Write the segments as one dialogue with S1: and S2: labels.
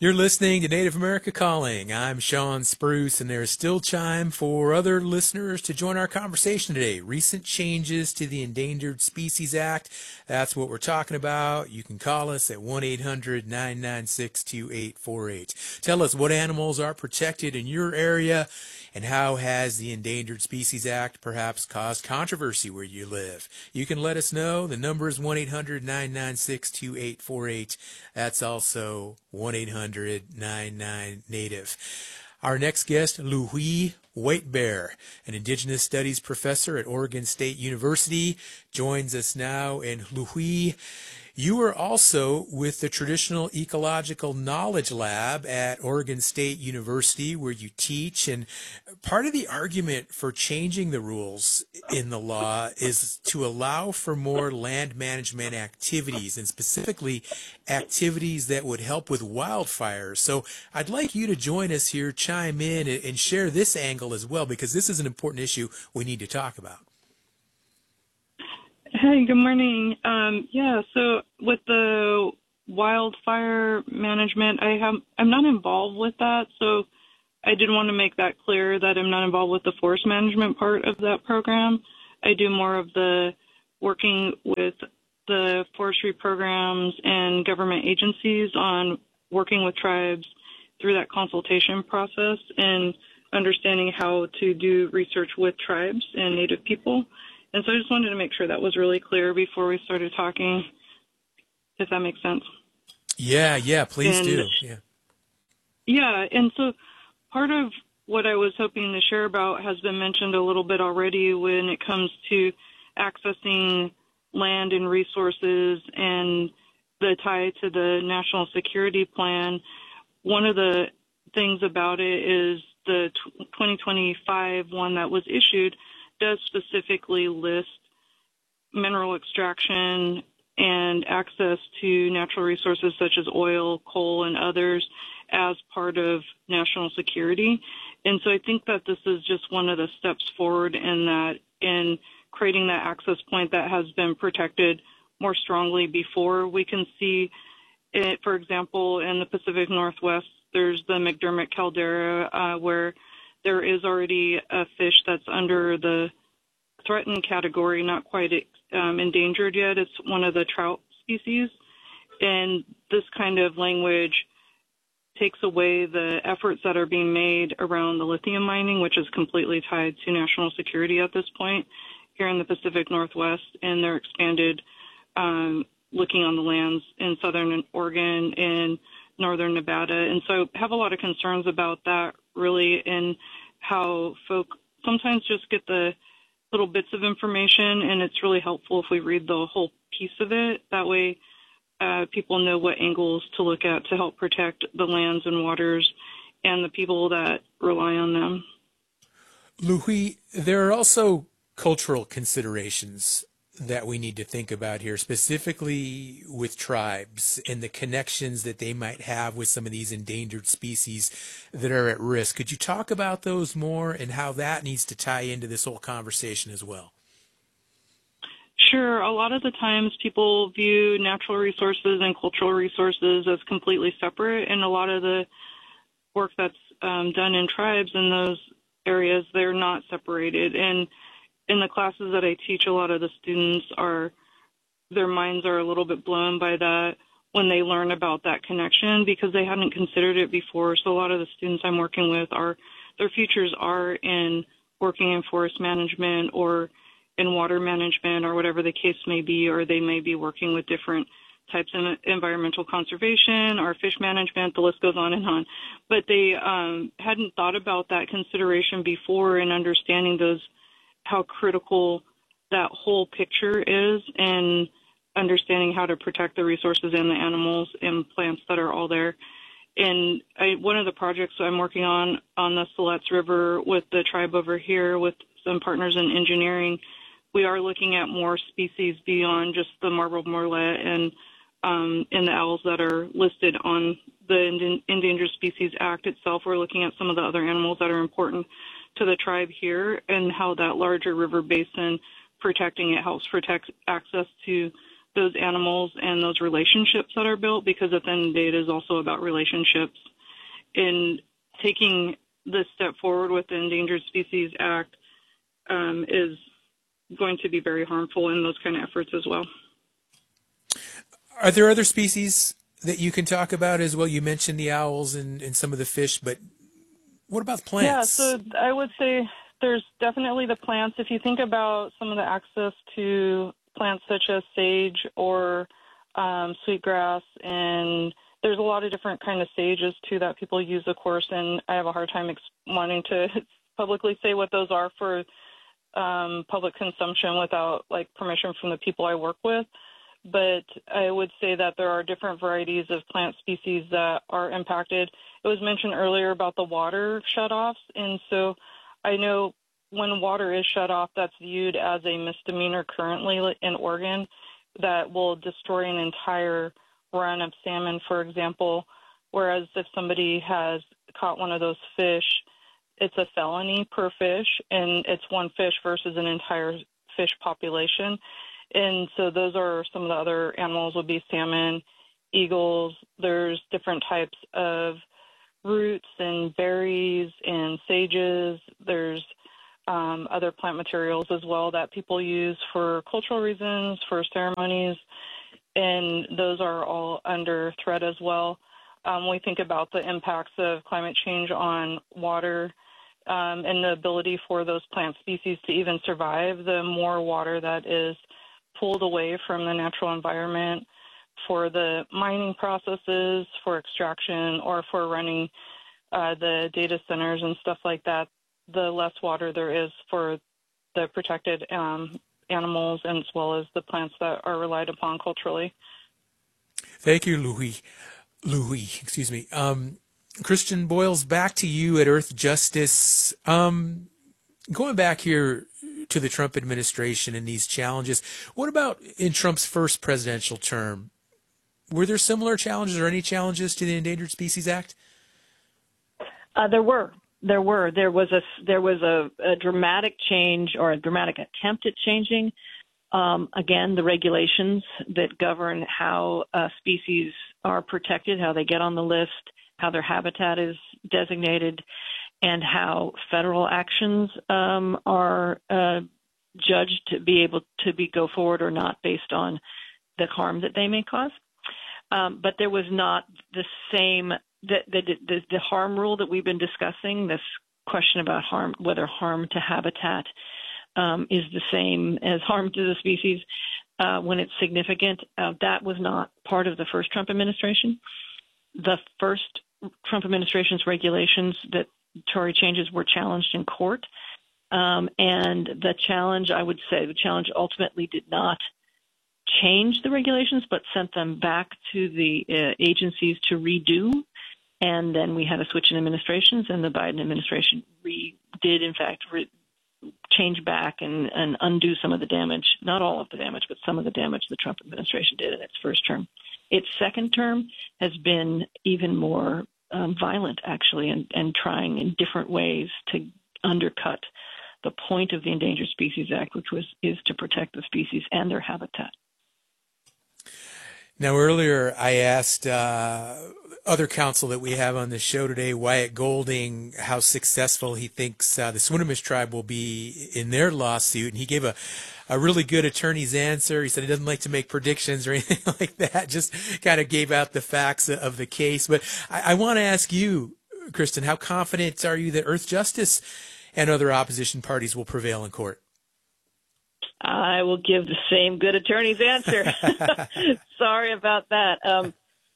S1: You're listening to Native America Calling. I'm Sean Spruce, and there's still time for other listeners to join our conversation today. Recent changes to the Endangered Species Act. That's what we're talking about. You can call us at 1-800-996-2848. Tell us what animals are protected in your area, and how has the Endangered Species Act perhaps caused controversy where you live. You can let us know. The number is 1-800-996-2848. That's also 1-800-99-NATIVE. Our next guest, Louis Whitebear, an Indigenous Studies professor at Oregon State University, joins us now. And Louis, you are also with the Traditional Ecological Knowledge Lab at Oregon State University, where you teach. And part of the argument for changing the rules in the law is to allow for more land management activities, and specifically activities that would help with wildfires. So I'd like you to join us here, chime in, and share this angle as well, because this is an important issue we need to talk about.
S2: Hey, good morning. So with the wildfire management, I'm not involved with that. So I did want to make that clear that I'm not involved with the forest management part of that program. I do more of the working with the forestry programs and government agencies on working with tribes through that consultation process and understanding how to do research with tribes and Native people. And so I just wanted to make sure that was really clear before we started talking, if that makes sense.
S1: Yeah, please do.
S2: Yeah, and so part of what I was hoping to share about has been mentioned a little bit already when it comes to accessing land and resources and the tie to the National Security Plan. One of the things about it is the 2025 one that was issued does specifically list mineral extraction and access to natural resources such as oil, coal, and others as part of national security. And so I think that this is just one of the steps forward in creating that access point that has been protected more strongly before. We can see it, for example, in the Pacific Northwest, there's the McDermott caldera where there is already a fish that's under the threatened category, not quite endangered yet. It's one of the trout species. And this kind of language takes away the efforts that are being made around the lithium mining, which is completely tied to national security at this point here in the Pacific Northwest. And they're expanded looking on the lands in southern Oregon and northern Nevada. And so I have a lot of concerns about that, really, and how folk sometimes just get the little bits of information, and it's really helpful if we read the whole piece of it. That way people know what angles to look at to help protect the lands and waters and the people that rely on them.
S1: Louis, there are also cultural considerations that we need to think about here, specifically with tribes and the connections that they might have with some of these endangered species that are at risk. Could you talk about those more and how that needs to tie into this whole conversation as well?
S2: Sure. A lot of the times people view natural resources and cultural resources as completely separate, and a lot of the work that's done in tribes in those areas, they're not separated. And in the classes that I teach, a lot of the students their minds are a little bit blown by that when they learn about that connection because they hadn't considered it before. So a lot of the students I'm working with their futures are in working in forest management or in water management or whatever the case may be, or they may be working with different types of environmental conservation or fish management, the list goes on and on. But they hadn't thought about that consideration before and understanding how critical that whole picture is and understanding how to protect the resources and the animals and plants that are all there. And one of the projects I'm working on the Siletz River with the tribe over here with some partners in engineering, we are looking at more species beyond just the marbled murrelet and the owls that are listed on the Endangered Species Act itself. We're looking at some of the other animals that are important to the tribe here and how that larger river basin, protecting it helps protect access to those animals and those relationships that are built, because at the end of the day, it is also about relationships. And taking this step forward with the Endangered Species Act is going to be very harmful in those kind of efforts as well.
S1: Are there other species that you can talk about as well? You mentioned the owls and some of the fish, but what about the plants?
S2: Yeah, so I would say there's definitely the plants. If you think about some of the access to plants such as sage or sweetgrass, and there's a lot of different kind of sages too that people use, of course, and I have a hard time wanting to publicly say what those are for public consumption without like permission from the people I work with. But I would say that there are different varieties of plant species that are impacted. It was mentioned earlier about the water shutoffs, and so I know when water is shut off, that's viewed as a misdemeanor currently in Oregon that will destroy an entire run of salmon, for example, whereas if somebody has caught one of those fish, it's a felony per fish, and it's one fish versus an entire fish population. And so those are some of the other animals would be salmon, eagles. There's different types of roots and berries and sages. There's other plant materials as well that people use for cultural reasons, for ceremonies, and those are all under threat as well. We think about the impacts of climate change on water and the ability for those plant species to even survive. The more water that is pulled away from the natural environment for the mining processes, for extraction, or for running the data centers and stuff like that, the less water there is for the protected animals and as well as the plants that are relied upon culturally.
S1: Thank you, Louis, excuse me. Christian Boyles, back to you at Earth Justice. Going back here to the Trump administration and these challenges, what about in Trump's first presidential term? Were there similar challenges or any challenges to the Endangered Species Act?
S3: There was a dramatic change or a dramatic attempt at changing. Again, the regulations that govern how species are protected, how they get on the list, how their habitat is designated, and how federal actions are judged to be able to go forward or not based on the harm that they may cause. But there was not the same the harm rule that we've been discussing. This question about harm, whether harm to habitat is the same as harm to the species when it's significant. That was not part of the first Trump administration. The first Trump administration's regulations that Tory changes were challenged in court. And the challenge ultimately did not change the regulations, but sent them back to the agencies to redo. And then we had a switch in administrations, and the Biden administration did, in fact, change back and undo some of the damage, not all of the damage, but some of the damage the Trump administration did in its first term. Its second term has been even more violent, actually, and trying in different ways to undercut the point of the Endangered Species Act, which is to protect the species and their habitat.
S1: Now, earlier I asked other counsel that we have on the show today, Wyatt Golding, how successful he thinks the Swinomish tribe will be in their lawsuit, and he gave a really good attorney's answer. He said he doesn't like to make predictions or anything like that, just kind of gave out the facts of the case. But I want to ask you, Kristen, how confident are you that Earth Justice and other opposition parties will prevail in court?
S3: I will give the same good attorney's answer. Sorry about that.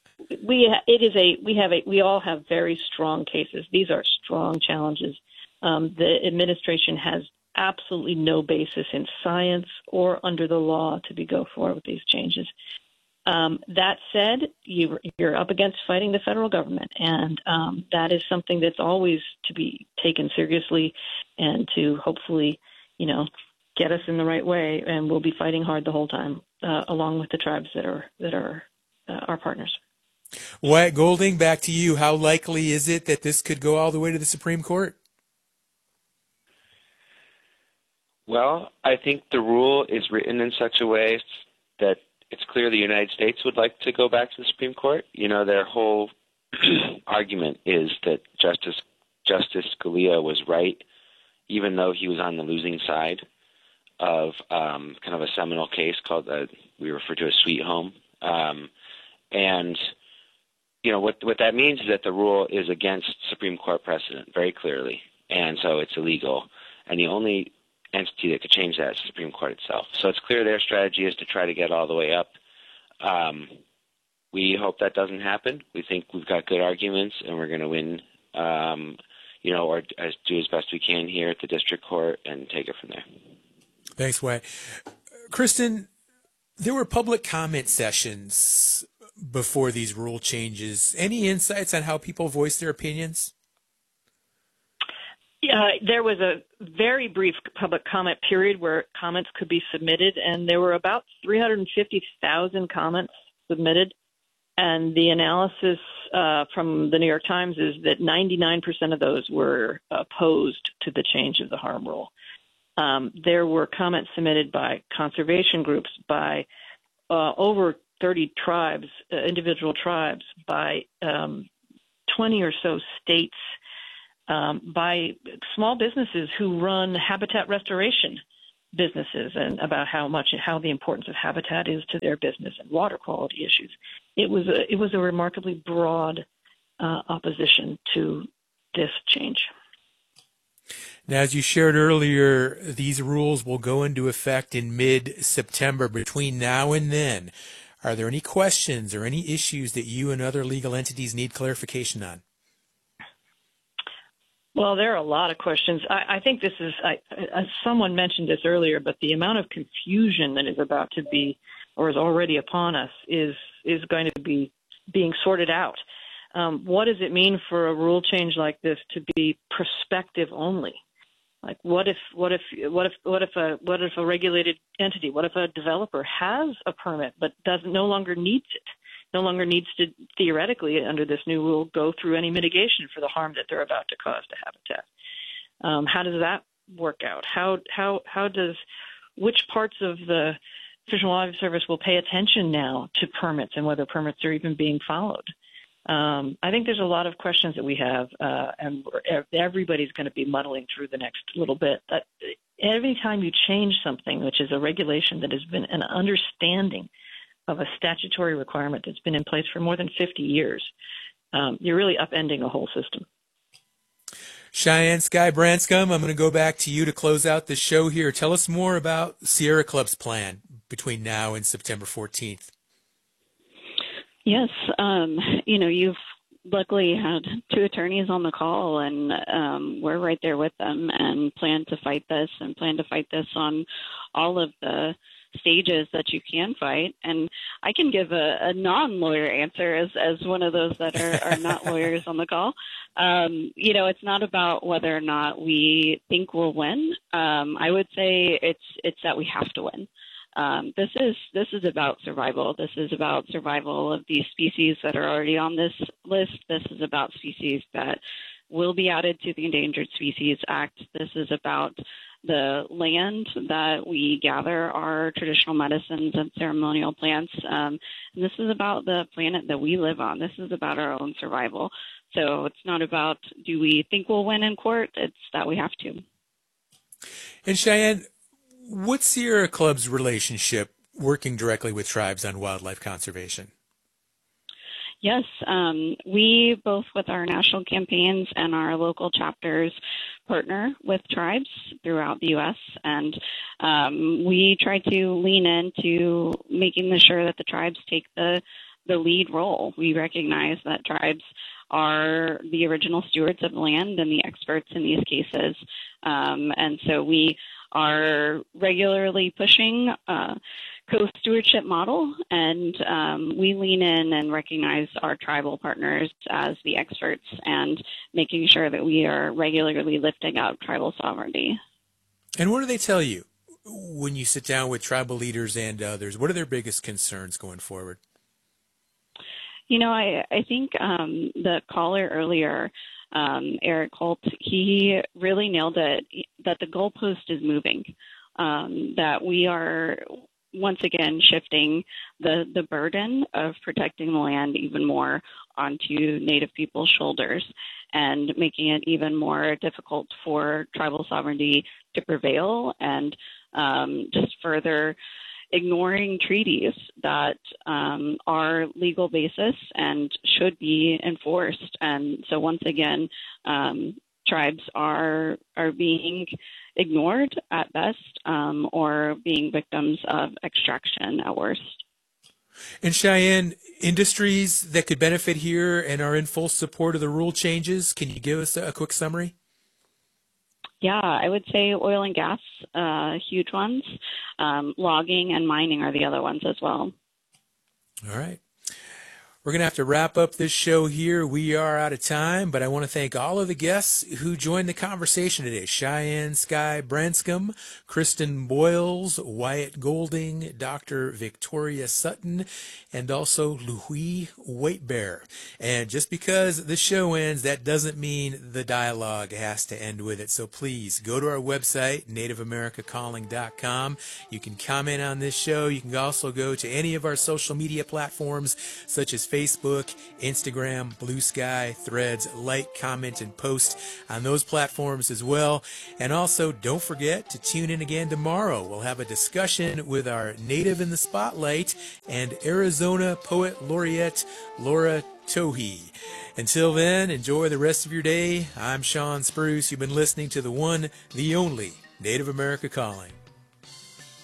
S3: We all have very strong cases. These are strong challenges. The administration has absolutely no basis in science or under the law to go forward with these changes. That said, you're up against fighting the federal government, and that is something that's always to be taken seriously and to hopefully, get us in the right way. And we'll be fighting hard the whole time, along with the tribes that are our partners.
S1: Wyatt Golding, back to you. How likely is it that this could go all the way to the Supreme Court?
S4: Well, I think the rule is written in such a way that it's clear the United States would like to go back to the Supreme Court. You know, their whole argument is that Justice Scalia was right, even though he was on the losing side of kind of a seminal case called we refer to as Sweet Home. And you know what that means is that the rule is against Supreme Court precedent very clearly, and so it's illegal. And the only entity that could change that is the Supreme Court itself. So it's clear their strategy is to try to get all the way up. We hope that doesn't happen. We think we've got good arguments, and we're going to win. You know, or do as best we can here at the district court and take it from there.
S1: Thanks, Wyatt. Kristen, there were public comment sessions before these rule changes. Any insights on how people voice their opinions?
S3: Yeah, there was a very brief public comment period where comments could be submitted, and there were about 350,000 comments submitted. And the analysis from the New York Times is that 99% of those were opposed to the change of the harm rule. There were comments submitted by conservation groups, by over 30 tribes, individual tribes, by 20 or so states, by small businesses who run habitat restoration businesses, and about how the importance of habitat is to their business, and water quality issues. It was a remarkably broad opposition to this change.
S1: Now, as you shared earlier, these rules will go into effect in mid-September. Between now and then, are there any questions or any issues that you and other legal entities need clarification on?
S3: Well, there are a lot of questions. I think this is, someone mentioned this earlier, but the amount of confusion that is about to be, or is already upon us, is going to be being sorted out. What does it mean for a rule change like this to be prospective only? Like, what if a regulated entity, what if a developer has a permit but no longer needs it? No longer needs to, theoretically, under this new rule, go through any mitigation for the harm that they're about to cause to habitat. How does that work out? Which parts of the Fish and Wildlife Service will pay attention now to permits and whether permits are even being followed? I think there's a lot of questions that we have, and everybody's going to be muddling through the next little bit. Every time you change something, which is a regulation that has been an understanding of a statutory requirement that's been in place for more than 50 years, you're really upending a whole system.
S1: Cheyenne Sky Branscombe, I'm going to go back to you to close out the show here. Tell us more about Sierra Club's plan between now and September 14th.
S5: Yes, you've luckily had two attorneys on the call, and we're right there with them and plan to fight this on all of the stages that you can fight. And I can give a non-lawyer answer as one of those that are not lawyers on the call. It's not about whether or not we think we'll win. I would say it's that we have to win. This is about survival. This is about survival of these species that are already on this list. This is about species that will be added to the Endangered Species Act. This is about the land that we gather our traditional medicines and ceremonial plants. And this is about the planet that we live on. This is about our own survival. So it's not about, do we think we'll win in court? It's that we have to.
S1: And Cheyenne, what's Sierra Club's relationship working directly with tribes on wildlife conservation?
S5: Yes, we, both with our national campaigns and our local chapters, partner with tribes throughout the U.S., and we try to lean into making sure that the tribes take the lead role. We recognize that tribes are the original stewards of the land and the experts in these cases, and so we are regularly pushing co-stewardship model, and we lean in and recognize our tribal partners as the experts and making sure that we are regularly lifting up tribal sovereignty.
S1: And what do they tell you when you sit down with tribal leaders and others? What are their biggest concerns going forward?
S5: I think the caller earlier, Eric Holt, he really nailed it, that the goalpost is moving, that we are once again shifting the burden of protecting the land even more onto Native people's shoulders and making it even more difficult for tribal sovereignty to prevail, and just further ignoring treaties that are legal basis and should be enforced. And so once again, tribes are being ignored at best, or being victims of extraction at worst.
S1: And Cheyenne, industries that could benefit here and are in full support of the rule changes, can you give us a quick summary?
S5: Yeah, I would say oil and gas, huge ones. Logging and mining are the other ones as well.
S1: All right. We're going to have to wrap up this show here. We are out of time, but I want to thank all of the guests who joined the conversation today. Cheyenne Skye Branscombe, Kristen Boyles, Wyatt Golding, Dr. Victoria Sutton, and also Louis Waitbear. And just because the show ends, that doesn't mean the dialogue has to end with it. So please go to our website, nativeamericacalling.com. You can comment on this show. You can also go to any of our social media platforms, such as Facebook, Instagram, Blue Sky, Threads. Like, comment, and post on those platforms as well. And also, don't forget to tune in again tomorrow. We'll have a discussion with our Native in the Spotlight and Arizona Poet Laureate Laura Tohi. Until then, enjoy the rest of your day. I'm Sean Spruce. You've been listening to the one, the only Native America Calling.